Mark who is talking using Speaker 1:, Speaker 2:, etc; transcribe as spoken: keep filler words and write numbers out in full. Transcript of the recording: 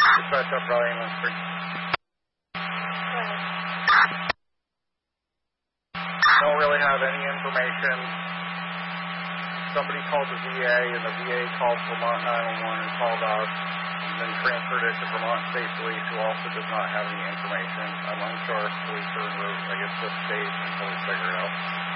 Speaker 1: Dispatch up Raleigh Ambulance three. Don't really have any information. Somebody called the V A, and the V A called Vermont nine one one and called us, and then transferred it to Vermont State Police, who also does not have any information. I'm unsure if police are in, I guess, this stage until we figure it out.